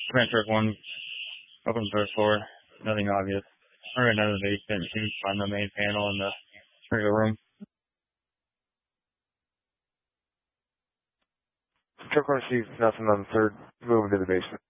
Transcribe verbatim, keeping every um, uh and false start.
Command truck one, open first floor, nothing obvious. We're going down to the basement, you can find the main panel in the regular room. Truck one sees nothing on the third, moving to the basement.